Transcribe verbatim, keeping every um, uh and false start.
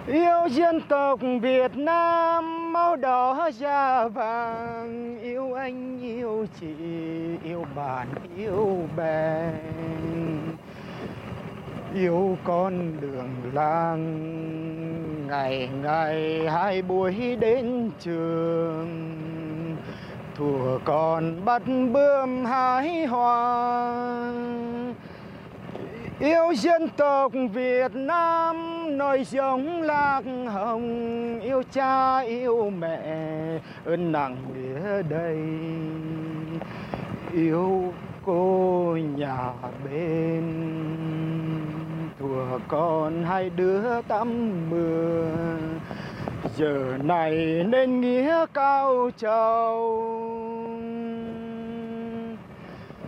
Yêu dân tộc Việt Nam máu đỏ da vàng, yêu anh yêu chị yêu bạn yêu bè, yêu con đường làng ngày ngày hai buổi đến trường, thuở còn bắt bướm hái hoa. Yêu dân tộc Việt Nam nổi giống lạc hồng, yêu cha yêu mẹ ơn nặng nghĩa đây, yêu cô nhà bên thuở còn hai đứa tắm mưa, giờ này nên nghĩa cao trầu.